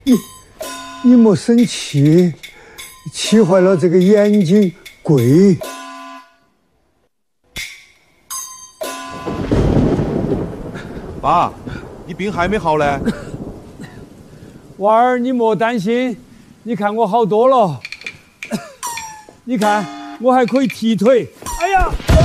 你莫生气，气坏了这个眼睛贵。 爸，你病还没好嘞？ 娃儿，你莫担心，你看我好多了。你看，我还可以踢腿。哎呀！